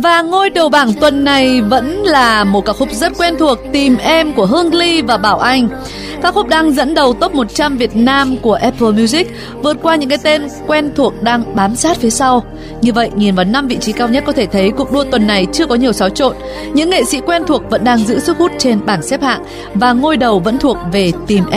Và ngôi đầu bảng tuần này vẫn là một ca khúc rất quen thuộc, Tìm Em của Hương Ly và Bảo Anh. Ca khúc đang dẫn đầu top 100 Việt Nam của Apple Music, vượt qua những cái tên quen thuộc đang bám sát phía sau. Như vậy, nhìn vào 5 vị trí cao nhất có thể thấy cuộc đua tuần này chưa có nhiều xáo trộn. Những nghệ sĩ quen thuộc vẫn đang giữ sức hút trên bảng xếp hạng và ngôi đầu vẫn thuộc về Tìm Em.